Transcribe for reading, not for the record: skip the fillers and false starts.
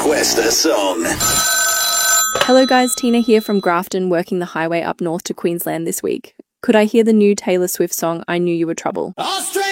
Request a song. Hello guys, Tina here from Grafton, working the highway up north to Queensland this week. Could I hear the new Taylor Swift song, I Knew You Were Trouble?